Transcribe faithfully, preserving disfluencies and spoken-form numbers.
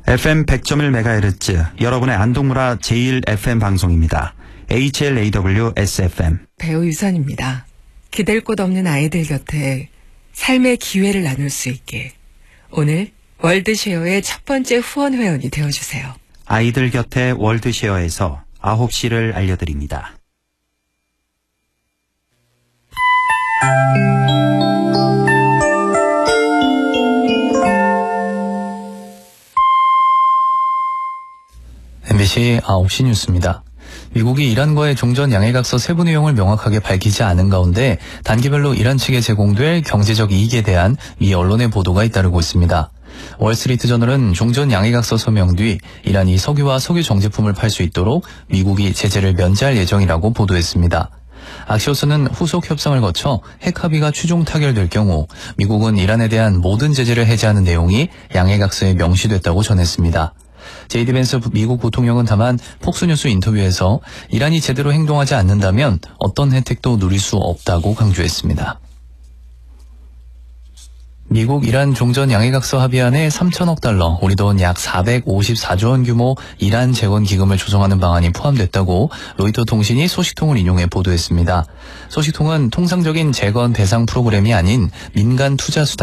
에프엠 백 점 일 메가헤르츠 여러분의 안동문화 제일 에프엠 방송입니다. 에이치엘에이더블유 에스에프엠 배우 유선입니다. 기댈 곳 없는 아이들 곁에 삶의 기회를 나눌 수 있게 오늘 월드쉐어의 첫 번째 후원 회원이 되어주세요. 아이들 곁에 월드쉐어에서 아홉 시를 알려드립니다. 엠비씨 아홉 시 뉴스입니다. 미국이 이란과의 종전 양해각서 세부 내용을 명확하게 밝히지 않은 가운데 단기별로 이란 측에 제공될 경제적 이익에 대한 미 언론의 보도가 잇따르고 있습니다. 월스트리트저널은 종전 양해각서 서명 뒤 이란이 석유와 석유 정제품을 팔 수 있도록 미국이 제재를 면제할 예정이라고 보도했습니다. 악시오스는 후속 협상을 거쳐 핵 합의가 최종 타결될 경우 미국은 이란에 대한 모든 제재를 해제하는 내용이 양해각서에 명시됐다고 전했습니다. 제이디 벤스 미국 부통령은 다만 폭스뉴스 인터뷰에서 이란이 제대로 행동하지 않는다면 어떤 혜택도 누릴 수 없다고 강조했습니다. 미국 이란 종전 양해각서 합의안에 삼천억 달러, 우리 돈 약 사백오십사조 원 규모 이란 재건 기금을 조성하는 방안이 포함됐다고 로이터 통신이 소식통을 인용해 보도했습니다. 소식통은 통상적인 재건 배상 프로그램이 아닌 민간 투자 수단